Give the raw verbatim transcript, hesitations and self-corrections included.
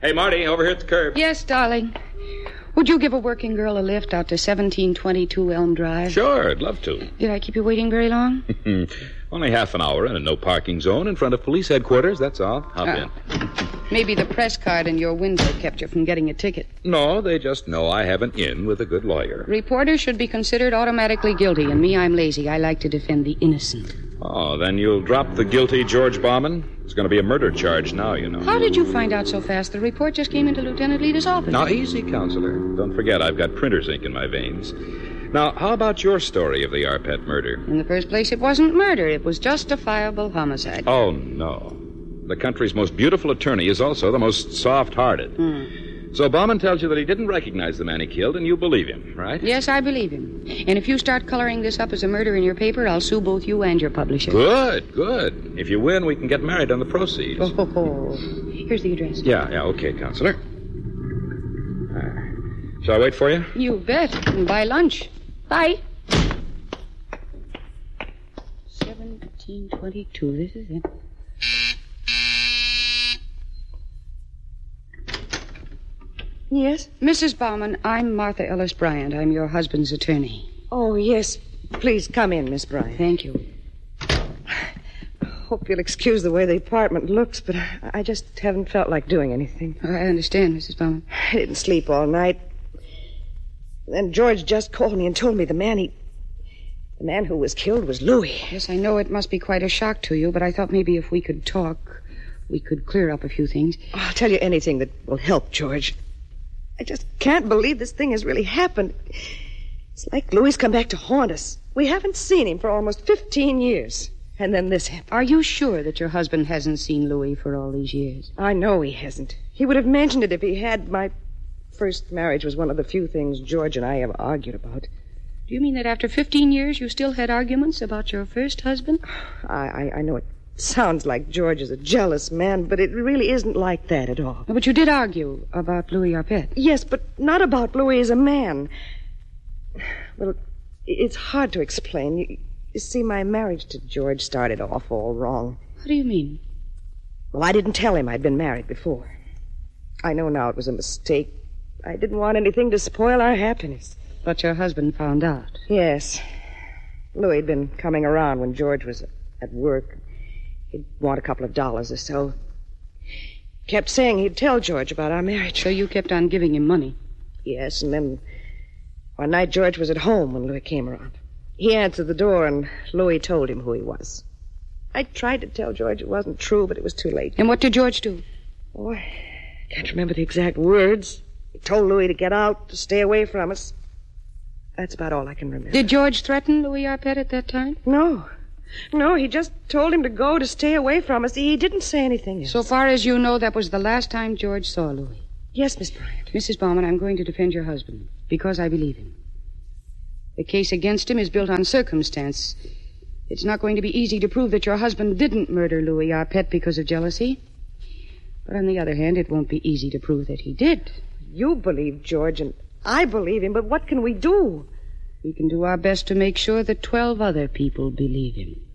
Hey, Marty, over here at the curb. Yes, darling. Would you give a working girl a lift out to seventeen twenty-two Elm Drive? Sure, I'd love to. Did I keep you waiting very long? Only half an hour in a no parking zone in front of police headquarters, that's all. Hop Ah. in. Maybe the press card in your window kept you from getting a ticket. No, they just know I have an in with a good lawyer. Reporters should be considered automatically guilty, and me, I'm lazy. I like to defend the innocent. Oh, then you'll drop the guilty George Bauman? It's going to be a murder charge now, you know. How did you find out so fast? The report just came into Lieutenant Lita's office. Now, easy, Counselor. Don't forget, I've got printer's ink in my veins. Now, how about your story of the Arpet murder? In the first place, it wasn't murder. It was justifiable homicide. Oh, no. The country's most beautiful attorney is also the most soft-hearted. Hmm. So Bauman tells you that he didn't recognize the man he killed, and you believe him, right? Yes, I believe him. And if you start coloring this up as a murder in your paper, I'll sue both you and your publisher. Good, good. If you win, we can get married on the proceeds. Oh, here's the address. Yeah, yeah, okay, Counselor. Uh, shall I wait for you? You bet. And buy lunch. Bye. seventeen twenty-two. This is it. Yes? Missus Bauman, I'm Martha Ellis Bryant. I'm your husband's attorney. Oh, yes. Please come in, Miss Bryant. Thank you. Hope you'll excuse the way the apartment looks, but I, I just haven't felt like doing anything. I understand, Missus Bauman. I didn't sleep all night. Then George just called me and told me the man he... The man who was killed was Louis. Yes, I know it must be quite a shock to you, but I thought maybe if we could talk, we could clear up a few things. I'll tell you anything that will help, George. I just can't believe this thing has really happened. It's like Louis come back to haunt us. We haven't seen him for almost fifteen years. And then this happened. Are you sure that your husband hasn't seen Louis for all these years? I know he hasn't. He would have mentioned it if he had. My first marriage was one of the few things George and I ever argued about. Do you mean that after fifteen years you still had arguments about your first husband? I, I, I know it sounds like George is a jealous man, but it really isn't like that at all. But you did argue about Louis Arpet. Yes, but not about Louis as a man. Well, it's hard to explain. You, you see, my marriage to George started off all wrong. What do you mean? Well, I didn't tell him I'd been married before. I know now it was a mistake. I didn't want anything to spoil our happiness. But your husband found out. Yes. Louis had been coming around when George was at work. He'd want a couple of dollars or so. Kept saying he'd tell George about our marriage. So you kept on giving him money? Yes, and then one night George was at home when Louis came around. He answered the door, and Louis told him who he was. I tried to tell George it wasn't true, but it was too late. And what did George do? Oh, I can't remember the exact words. He told Louis to get out, to stay away from us. That's about all I can remember. Did George threaten Louis Arpet at that time? No. No, he just told him to go, to stay away from us. He didn't say anything else. So far as you know, that was the last time George saw Louis. Yes, Miss Bryant. Missus Bauman, I'm going to defend your husband because I believe him. The case against him is built on circumstance. It's not going to be easy to prove that your husband didn't murder Louis Arpet because of jealousy. But on the other hand, it won't be easy to prove that he did. You believe George, and I believe him, but what can we do? We can do our best to make sure that twelve other people believe him.